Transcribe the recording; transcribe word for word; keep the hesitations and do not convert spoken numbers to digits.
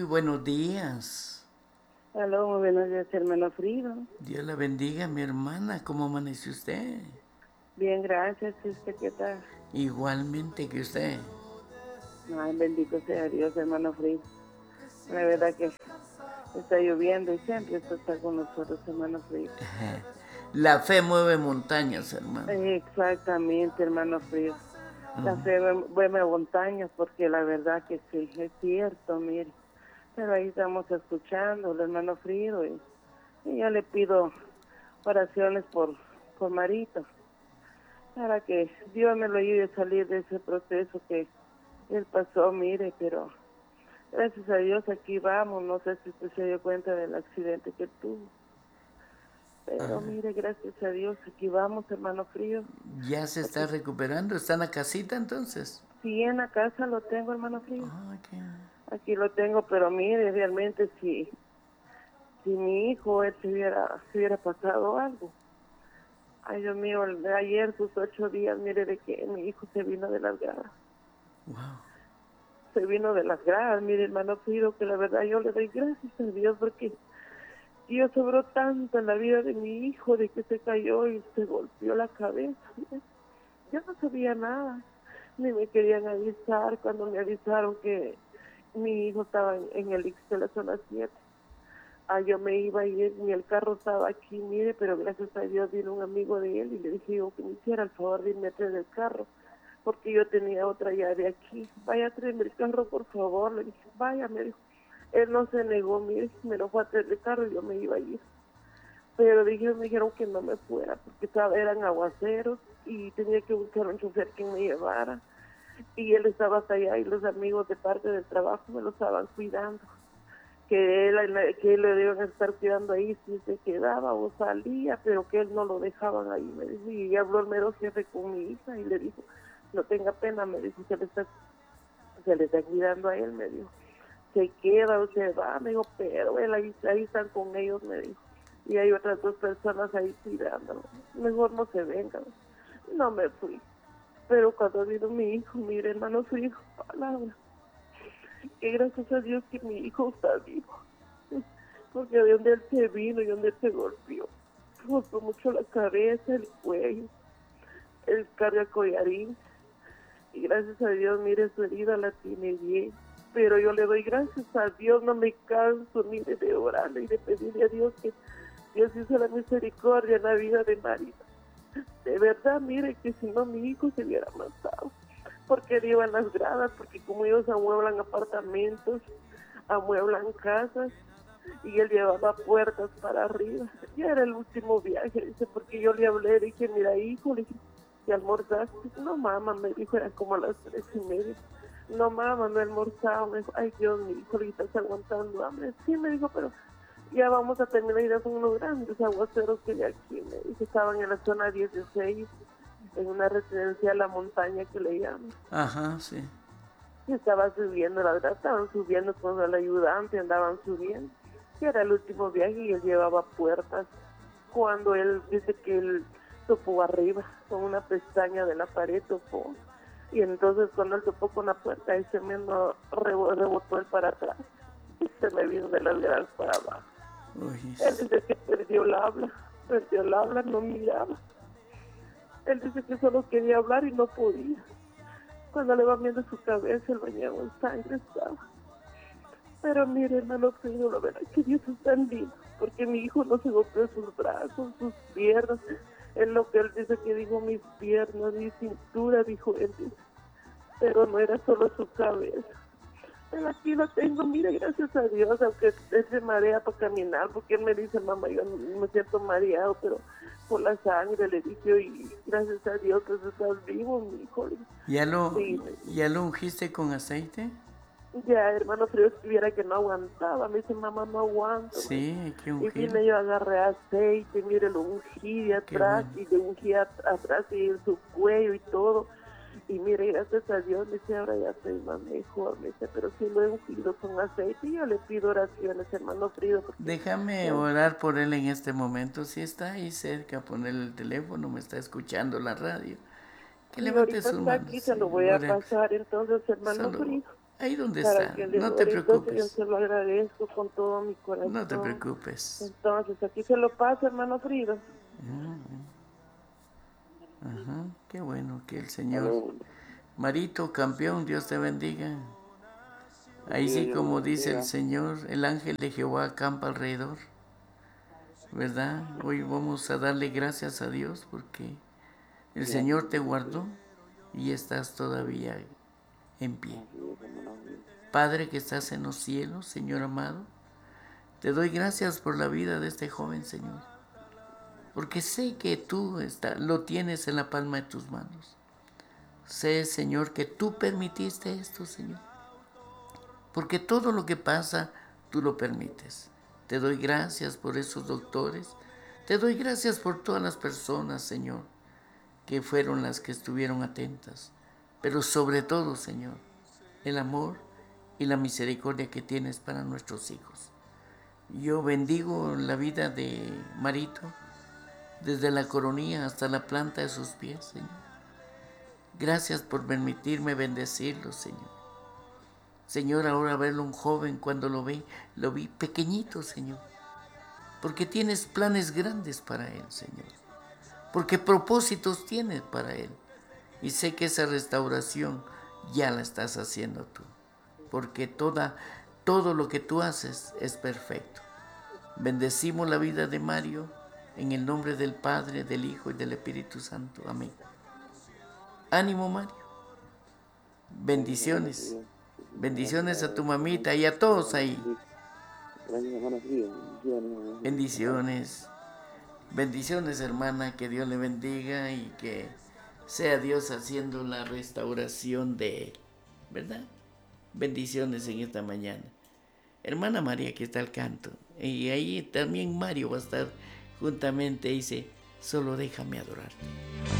buenos días. Aló, muy buenos días, hermano Frido. Dios la bendiga, mi hermana. ¿Cómo amaneció usted? Bien, gracias. ¿Y usted qué tal? Igualmente que usted. Ay, bendito sea Dios, hermano Frido. La verdad que está lloviendo y siempre esto está con nosotros, hermano Frido. La fe mueve montañas, hermano. Exactamente, hermano Frido. La Ujú. fe mueve montañas porque la verdad que sí, es cierto, mire. Pero ahí estamos escuchando, hermano Frido, y, y yo le pido oraciones por, por Marito, para que Dios me lo ayude a salir de ese proceso que él pasó, mire, pero gracias a Dios aquí vamos. No sé si usted se dio cuenta del accidente que tuvo, pero mire, gracias a Dios aquí vamos, hermano Frío. ¿Ya se está Aquí, recuperando? ¿Está en la casita entonces? sí, en la casa lo tengo, hermano Frío. Ah, qué- Aquí lo tengo, pero mire, realmente si, si mi hijo, él se hubiera, se hubiera pasado algo. Ay, Dios mío, el de ayer, sus ocho días, mire, de que mi hijo se vino de las gradas. Wow. Se vino de las gradas, mire, hermano Frío, que la verdad yo le doy gracias a Dios porque Dios sobró tanto en la vida de mi hijo, de que se cayó y se golpeó la cabeza. Yo no sabía nada, ni me querían avisar. Cuando me avisaron que mi hijo estaba en, en el I C S de la zona siete, ah, yo me iba a ir, ni el carro estaba aquí, mire, pero gracias a Dios vino un amigo de él y le dije yo que me hiciera el favor de irme a traer el carro, porque yo tenía otra llave aquí. Vaya a traerme el carro, por favor. Le dije, vaya, me dijo. Él no se negó, mire, me lo fue a traer el carro y yo me iba a ir. Pero dije, me dijeron que no me fuera porque estaba, eran aguaceros y tenía que buscar un chofer que me llevara. Y él estaba hasta allá y los amigos de parte del trabajo me lo estaban cuidando. Que él, que él le iban a estar cuidando ahí si se quedaba o salía, pero que él no lo dejaban ahí. Me dijo, y habló el mero jefe con mi hija y le dijo, no tenga pena, me dijo, se le está, se le está cuidando a él, me dijo. Se queda o se va, me dijo, pero él ahí, ahí están con ellos, me dijo. Y hay otras dos personas ahí cuidándolo. Mejor no se vengan. No me fui. Pero cuando vino mi hijo, mire, hermano, su hijo, palabra. Que gracias a Dios que mi hijo está vivo. Porque de donde él se vino y donde él se golpeó, se golpeó mucho la cabeza, el cuello, el cardio collarín. Y gracias a Dios, mire, su herida la tiene bien. Pero yo le doy gracias a Dios, no me canso, mire, de orarle y de pedirle a Dios que Dios hizo la misericordia en la vida de María. De verdad, mire, que si no mi hijo se hubiera matado. Porque él iba en las gradas, porque como ellos amueblan apartamentos, amueblan casas, y él llevaba puertas para arriba. Ya era el último viaje, dice, porque yo le hablé, dije, mira, hijo, le dije, ¿te almorzaste? No, mamá, me dijo, era como a las tres y media. No, mamá, no he almorzado. Me dijo, ay, Dios, mi hijo, le estás aguantando hambre. Sí, me dijo, pero ya vamos a terminar, ya son unos grandes aguaceros que hay aquí. Me dijo, estaban en la zona dieciséis, en una residencia a la montaña que le llaman. Ajá, sí. Y estaba subiendo, la verdad, estaban subiendo con el ayudante, andaban subiendo. Y era el último viaje y él llevaba puertas. Cuando él dice que él topó arriba, con una pestaña de la pared topó. Y entonces cuando él topó con la puerta, ese mismo rebotó él para atrás. Y se me vino de las gradas para abajo. Uy, Él dice que perdió el habla, perdió el habla, no miraba. Él dice que solo quería hablar y no podía. Cuando le va viendo su cabeza, el bañado en sangre estaba. Pero mire, hermano Señor, la verdad que Dios es tan lindo, porque mi hijo no se golpeó sus brazos, sus piernas. Es lo que él dice que dijo, mis piernas, mi cintura, dijo él, dice. Pero no era solo su cabeza. Pero aquí lo tengo, mire, gracias a Dios, aunque él se marea para caminar, porque él me dice, mamá, yo me siento mareado, pero por la sangre, le dije, y gracias a Dios que estás vivo, mi hijo. ¿Ya lo, Sí, ¿ya lo ungiste con aceite? ya, hermano Frío, estuviera que no aguantaba. Me dice, mamá, no aguanto. Me dice. Sí, hay que Y ungir. vine yo, agarré aceite, mire, lo ungí de Qué atrás bueno. y le ungí at atrás y en su cuello y todo. Y mire, gracias a Dios, me dice, ahora ya estoy más mejor. Me dice, pero si lo he ungido con aceite, y yo le pido oraciones, hermano Frío, porque Déjame ya, orar por él en este momento. Si está ahí cerca, ponerle el teléfono, me está escuchando la radio. Que sí, levante ahorita sus está manos, aquí, se sí. lo voy a Ore, pasar, entonces, hermano solo Frío. Ahí donde para está, que le no te ore. Entonces yo preocupes, se lo agradezco con todo mi corazón. no te preocupes. Entonces aquí se lo paso, hermano Frido. Ajá, qué bueno que el Señor, Aló. Marito, campeón, Dios te bendiga. Ahí sí, como dice el Señor, el ángel de Jehová acampa alrededor, ¿verdad? Hoy vamos a darle gracias a Dios porque el Señor te guardó y estás todavía en pie. Padre que estás en los cielos, Señor amado, te doy gracias por la vida de este joven, Señor, porque sé que tú está, lo tienes en la palma de tus manos. Sé, Señor, que tú permitiste esto, Señor, porque todo lo que pasa, tú lo permites. Te doy gracias por esos doctores, te doy gracias por todas las personas, Señor, que fueron las que estuvieron atentas, pero sobre todo, Señor, el amor y la misericordia que tienes para nuestros hijos. Yo bendigo la vida de Marito, desde la coronilla hasta la planta de sus pies, Señor. Gracias por permitirme bendecirlo, Señor. Señor, ahora verlo un joven, cuando lo vi, lo vi pequeñito, Señor. Porque tienes planes grandes para él, Señor. Porque propósitos tienes para él. Y sé que esa restauración ya la estás haciendo tú. Porque toda, todo lo que tú haces es perfecto. Bendecimos la vida de Mario en el nombre del Padre, del Hijo y del Espíritu Santo. Amén. Ánimo, Mario. Bendiciones. Bendiciones a tu mamita y a todos ahí. Bendiciones. Bendiciones, hermana. Que Dios le bendiga y que sea Dios haciendo la restauración de, ¿verdad? Bendiciones en esta mañana. Hermana María, que está al canto. Y ahí también Mario va a estar juntamente. Dice, solo déjame adorarte.